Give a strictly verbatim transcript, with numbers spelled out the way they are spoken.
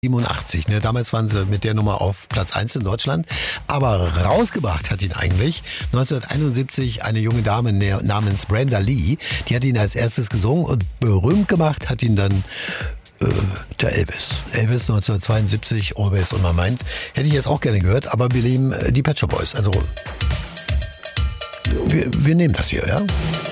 siebenundachtzig. Ne? Damals waren sie mit der Nummer auf Platz eins in Deutschland. Aber rausgebracht hat ihn eigentlich neunzehnhunderteinundsiebzig eine junge Dame namens Brenda Lee. Die hat ihn als erstes gesungen und berühmt gemacht hat ihn dann äh, der Elvis. Elvis neunzehnhundertzweiundsiebzig, Always on My Mind. Hätte ich jetzt auch gerne gehört, aber wir nehmen äh, die Pet Shop Boys. Also wir, wir nehmen das hier, ja.